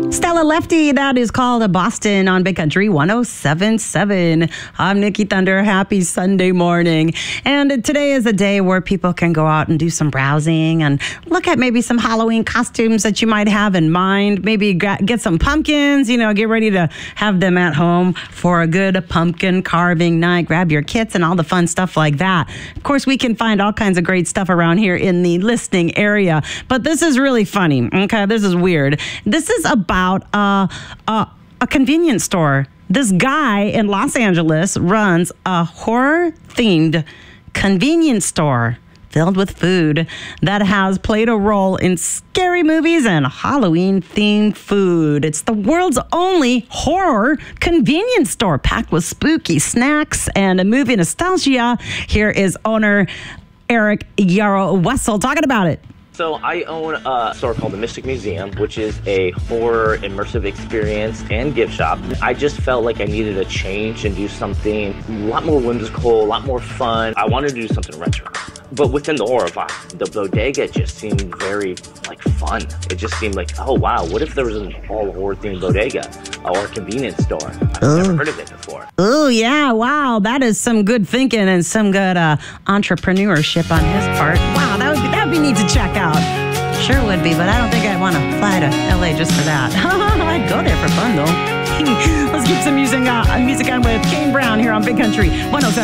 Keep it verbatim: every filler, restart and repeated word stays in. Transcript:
Stella Lefty, that is called a Boston on Big Country one oh seven point seven. I'm Nikki Thunder. Happy Sunday morning. And today is a day where people can go out and do some browsing and look at maybe some Halloween costumes that you might have in mind. Maybe get some pumpkins, you know, get ready to have them at home for a good pumpkin carving night. Grab your kits and all the fun stuff like that. Of course, we can find all kinds of great stuff around here in the listening area. But this is really funny. Okay, this is weird. This is about uh, uh, a convenience store. This guy in Los Angeles runs a horror-themed convenience store filled with food that has played a role in scary movies and Halloween-themed food. It's the world's only horror convenience store packed with spooky snacks and a movie nostalgia. Here is owner Eric Yarrow Wessel talking about it. So I own a store called the Mystic Museum, which is a horror immersive experience and gift shop. I just felt like I needed a change and do something a lot more whimsical, a lot more fun. I wanted to do something retro, but within the horror vibe. The bodega just seemed very like fun. It just seemed like, oh wow, what if there was an all horror themed bodega or a convenience store? I've oh. never heard of it before. Oh yeah, wow, that is some good thinking and some good uh, entrepreneurship on his part. Wow, that would be, that would be neat to check out. Sure would be, but I don't think I'd want to fly to L A just for that. I'd go there for fun though. Let's keep some music on, music on with Kane Brown here on Big Country one oh seven.